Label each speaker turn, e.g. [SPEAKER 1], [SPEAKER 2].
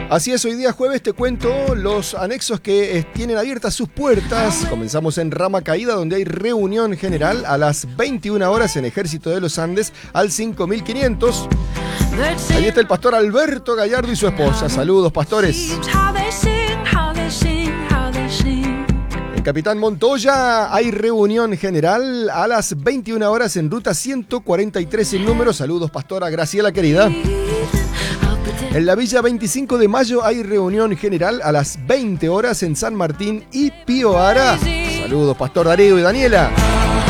[SPEAKER 1] Así es, hoy día jueves te cuento los anexos que tienen abiertas sus puertas. Comenzamos en Rama Caída, donde hay reunión general a las 21 horas en Ejército de los Andes al 5500. Ahí está el pastor Alberto Gallardo y su esposa. Saludos, pastores. En Capitán Montoya hay reunión general a las 21 horas en Ruta 143 en número. Saludos, pastora Graciela querida. En la Villa 25 de Mayo hay reunión general a las 20 horas en San Martín y Pío Ara. Saludos, pastor Darío y Daniela.